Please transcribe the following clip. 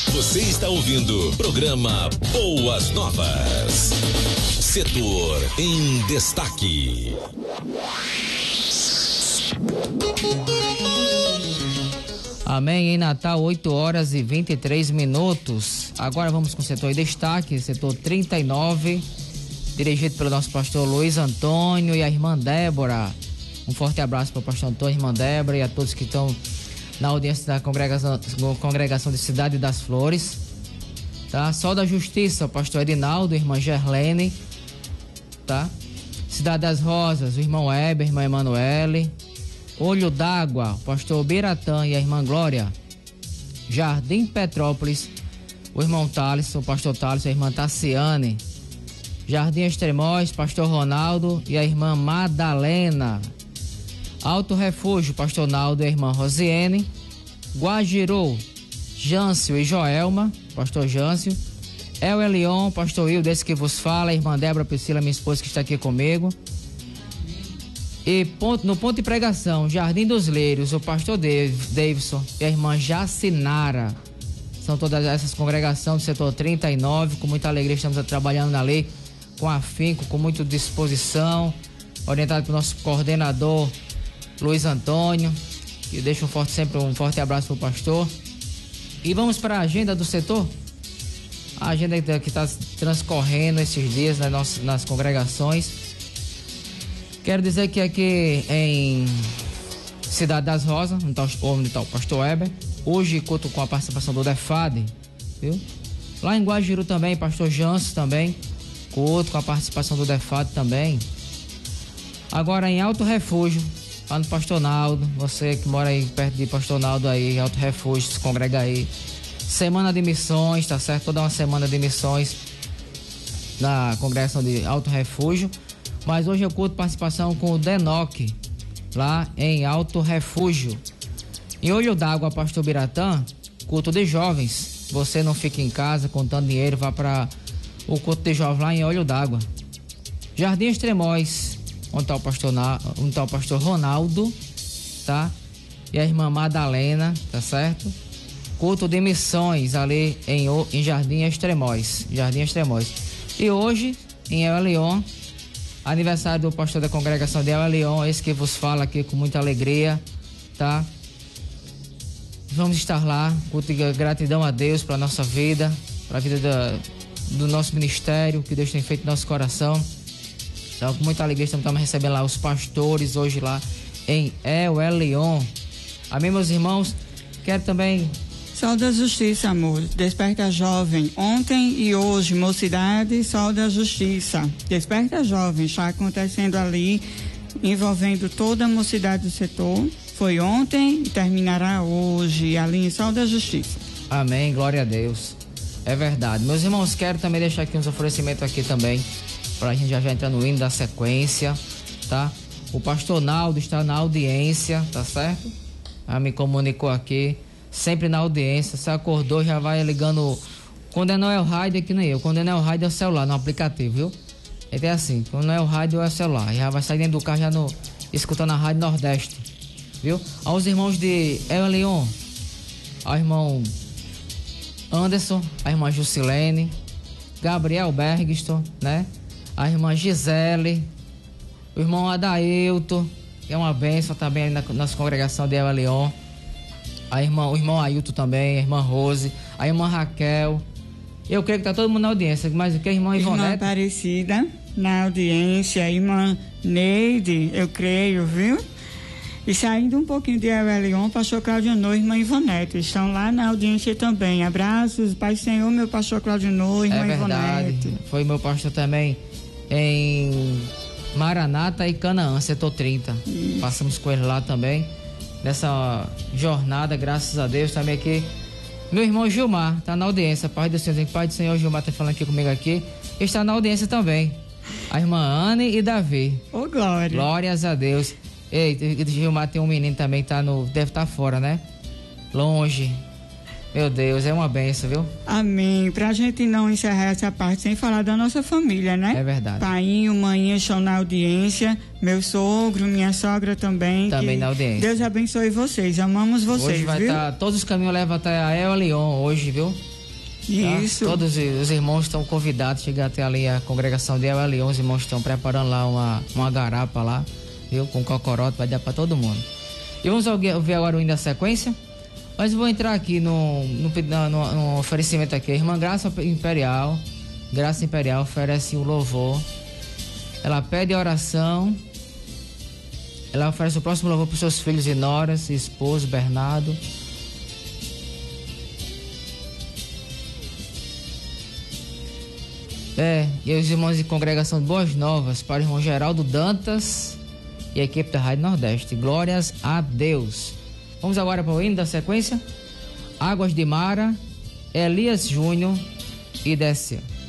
Você está ouvindo programa Boas Novas. Setor em destaque. Amém. Em Natal, 8h23. Agora vamos com o setor em destaque, setor 39, dirigido pelo nosso pastor Luiz Antônio e a irmã Débora. Um forte abraço para o pastor Antônio, irmã Débora e a todos que estão na audiência da congregação de Cidade das Flores. Tá? Sol da Justiça, o pastor Edinaldo, irmã Gerlene. Tá? Cidade das Rosas, o irmão Heber, irmã Emanuele. Olho d'Água, o pastor Biratã e a irmã Glória. Jardim Petrópolis, o irmão Thales, o pastor Thales e a irmã Tassiane. Jardim Extremóis, pastor Ronaldo e a irmã Madalena. Alto Refúgio, pastor Naldo e a irmã Rosiene. Guajiru, Jâncio e Joelma, pastor Jâncio. El Elion, pastor Will, desse que vos fala, a irmã Débora Priscila, minha esposa que está aqui comigo. E no ponto de pregação, Jardim dos Lírios, o pastor Davidson e a irmã Jacinara. São todas essas congregações do setor 39, com muita alegria estamos trabalhando na lei, com afinco, com muita disposição, orientado pelo nosso coordenador Luiz Antônio, que deixa sempre um forte abraço para o pastor. E vamos para a agenda do setor. A agenda que está transcorrendo esses dias nas congregações. Quero dizer que aqui em Cidade das Rosas, onde está o pastor Heber, hoje culto com a participação do Defade, viu? Lá em Guajiru também, pastor Janso também, culto com a participação do Defade também. Agora em Alto Refúgio, lá no Pastor Naldo, você que mora aí perto de Pastor Naldo aí, Alto Refúgio, se congrega aí. Semana de missões, tá certo? Toda uma semana de missões na congregação de Alto Refúgio. Mas hoje eu culto participação com o Denoc, lá em Alto Refúgio. Em Olho d'Água, pastor Biratã, culto de jovens. Você não fica em casa contando dinheiro, vá para o culto de jovens lá em Olho d'Água. Jardim Extremóis, onde está o pastor Ronaldo, tá? E a irmã Madalena, tá certo? Culto de missões ali em Jardim Extremóis. E hoje, em El Elion, aniversário do pastor da congregação de El Elion, esse que vos fala aqui com muita alegria, tá? Vamos estar lá, culto de gratidão a Deus pela nossa vida, pela vida do nosso ministério, que Deus tem feito no nosso coração. Então, com muita alegria, estamos recebendo lá os pastores hoje lá em El Elion. Amém, meus irmãos? Quero também... Sol da Justiça, amor. Desperta Jovem. Ontem e hoje, Mocidade, Sol da Justiça. Desperta Jovem. Está acontecendo ali, envolvendo toda a mocidade do setor. Foi ontem e terminará hoje, ali em Sol da Justiça. Amém, glória a Deus. É verdade. Meus irmãos, quero também deixar aqui uns oferecimentos aqui também, para a gente já entrar no hino da sequência, tá? O pastor Naldo está na audiência, tá certo? Me comunicou aqui. Sempre na audiência, se acordou, já vai ligando. Quando não é o rádio, é que nem eu. Quando não é o rádio, é o celular, no aplicativo, viu? Ele é assim, quando não é o rádio, é o celular. Já vai sair dentro do carro, já escutando a Rádio Nordeste, viu? Aos irmãos de El Elion, ao irmão Anderson, a irmã Jusilene, Gabriel Bergston, né? A irmã Gisele, o irmão Adailton, que é uma bênção também ali na nossa congregação de El Elion. O irmão Ailton também, a irmã Rose, a irmã Raquel. Eu creio que está todo mundo na audiência, mas o que a irmã Ivonete? Irmã Aparecida na audiência, a irmã Neide, eu creio, viu? E saindo um pouquinho de El Elion, pastor Claudio Nô e irmã Ivonete, estão lá na audiência também. Abraços, Pai Senhor, meu pastor Claudio Nô, irmã Ivonete. Foi meu pastor também em Maranata e Canaã, setor 30. Isso. Passamos com ele lá também. Nessa jornada, graças a Deus, também aqui. Meu irmão Gilmar tá na audiência. Pai do Senhor, Pai do Senhor, Gilmar tá falando aqui comigo aqui. Está na audiência também. A irmã Anne e Davi. Ô, glória. Glórias a Deus. Ei, Gilmar tem um menino também, deve estar fora, né? Longe. Meu Deus, é uma benção, viu? Amém. Pra gente não encerrar essa parte sem falar da nossa família, né? É verdade. Painho, maninha estão na audiência, meu sogro, minha sogra também. Também na audiência. Deus abençoe vocês, amamos vocês, hoje vai viu? Todos os caminhos levam até a El Elion hoje, viu? Isso. Todos os irmãos estão convidados a chegar até ali a congregação de Elion. Os irmãos estão preparando lá uma garapa lá, viu? Com cocorote, vai dar para todo mundo. E vamos ver agora o hino da sequência. Mas vou entrar aqui no oferecimento aqui. A irmã Graça Imperial oferece o louvor. Ela pede a oração. Ela oferece o próximo louvor para os seus filhos e noras, esposo Bernardo. E os irmãos de congregação de Boas Novas, para o irmão Geraldo Dantas e a equipe da Rádio Nordeste. Glórias a Deus. Vamos agora para o hino da sequência. Águas de Mara, Elias Júnior e Décia.